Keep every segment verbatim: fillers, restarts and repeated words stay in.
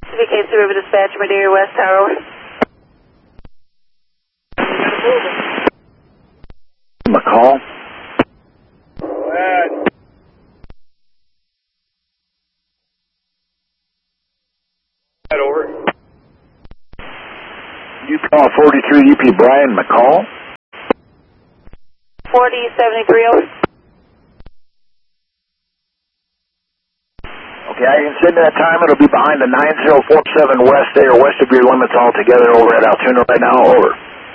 V K C River Dispatch, Madeira West Tower, over. McCall. Go ahead. Head over. U P forty-three U P Brian McCall. forty seventy-three, over. Okay, I can send that time. It'll be behind the nine zero four seven west there, west of your limits altogether over at Altoona right now, over.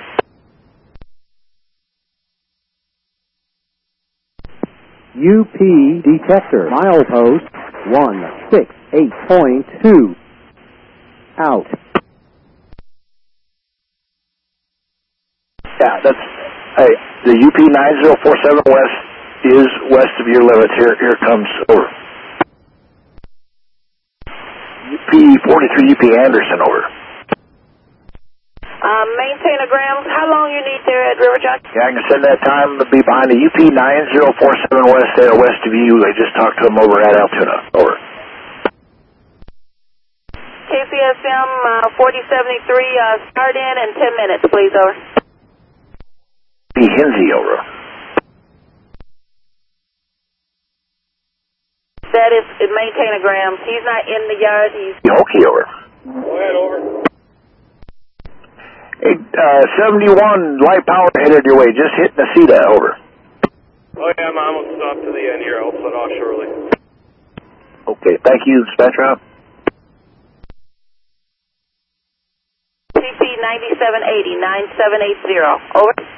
U P detector, milepost one six eight point two. Out. Yeah, that's, hey, the U P nine zero four seven west is west of your limits. Here, here it comes, over. U P forty-three U P Anderson, over. Um, maintain a ground. How long you need there at River Junction? Yeah, I can send that time. It'll be behind the U P nine zero four seven west there, west of you. I just talked to them over at Altoona, over. K C S M uh, forty seventy-three, uh, start in in ten minutes, please, over. P Hinsey, over. That is, maintain a gram. He's not in the yard. He's Yoki, over. Go ahead, over. Hey, uh, seventy-one light power headed your way. Just hit Nacita, over. Oh, yeah, I'm almost up to the end here. I'll set off shortly. Okay, thank you, Dispatcher. C P ninety-seven eighty, nine seven eight zero, over.